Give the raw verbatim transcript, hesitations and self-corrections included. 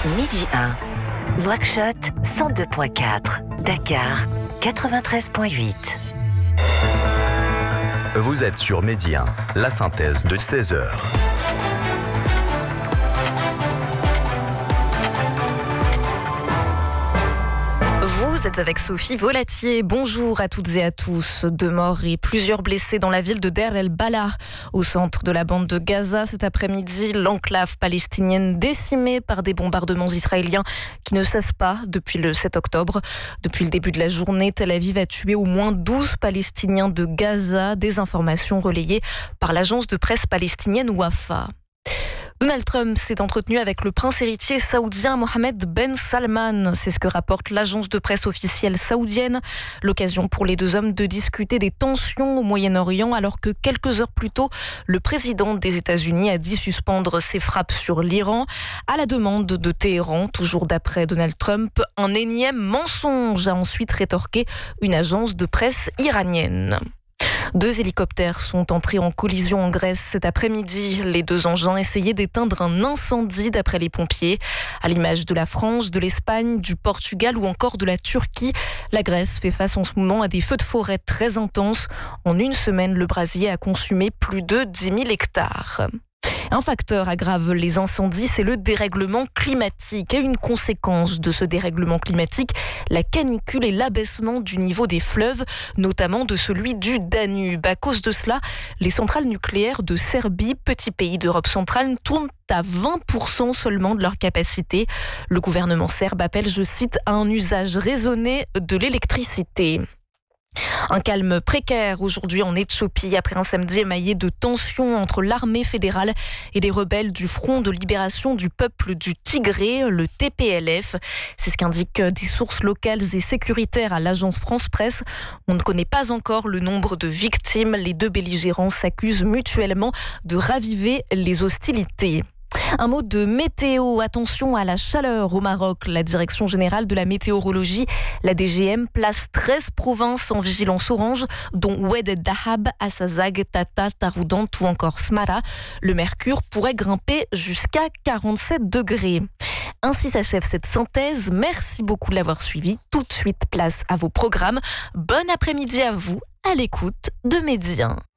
Midi un. Nouakchott cent deux virgule quatre. Dakar quatre-vingt-treize virgule huit. Vous êtes sur Midi un, la synthèse de seize heures. Vous êtes avec Sophie Volatier. Bonjour à toutes et à tous. Deux morts et plusieurs blessés dans la ville de Deir el-Balah, au centre de la bande de Gaza. Cet après-midi, l'enclave palestinienne décimée par des bombardements israéliens qui ne cessent pas depuis le sept octobre. Depuis le début de la journée, Tel Aviv a tué au moins douze Palestiniens de Gaza. Des informations relayées par l'agence de presse palestinienne Wafa. Donald Trump s'est entretenu avec le prince héritier saoudien Mohammed Ben Salman. C'est ce que rapporte l'agence de presse officielle saoudienne. L'occasion pour les deux hommes de discuter des tensions au Moyen-Orient, alors que quelques heures plus tôt, le président des États-Unis a dit suspendre ses frappes sur l'Iran à la demande de Téhéran. Toujours d'après Donald Trump, un énième mensonge, a ensuite rétorqué une agence de presse iranienne. Deux hélicoptères sont entrés en collision en Grèce cet après-midi. Les deux engins essayaient d'éteindre un incendie d'après les pompiers. À l'image de la France, de l'Espagne, du Portugal ou encore de la Turquie, la Grèce fait face en ce moment à des feux de forêt très intenses. En une semaine, le brasier a consumé plus de dix mille hectares. Un facteur aggrave les incendies, c'est le dérèglement climatique. Et une conséquence de ce dérèglement climatique, la canicule et l'abaissement du niveau des fleuves, notamment de celui du Danube. À cause de cela, les centrales nucléaires de Serbie, petit pays d'Europe centrale, tournent à vingt pour cent seulement de leur capacité. Le gouvernement serbe appelle, je cite, à un usage raisonné de l'électricité. Un calme précaire aujourd'hui en Éthiopie après un samedi émaillé de tensions entre l'armée fédérale et les rebelles du Front de libération du peuple du Tigré, le T P L F. C'est ce qu'indiquent des sources locales et sécuritaires à l'agence France Presse. On ne connaît pas encore le nombre de victimes. Les deux belligérants s'accusent mutuellement de raviver les hostilités. Un mot de météo, attention à la chaleur au Maroc. La Direction générale de la météorologie, la D G M, place treize provinces en vigilance orange, dont Oued Dahab, Assazag, Tata, Taroudant ou encore Smara. Le mercure pourrait grimper jusqu'à quarante-sept degrés. Ainsi s'achève cette synthèse. Merci beaucoup de l'avoir suivi. Tout de suite, place à vos programmes. Bon après-midi à vous, à l'écoute de Midi un.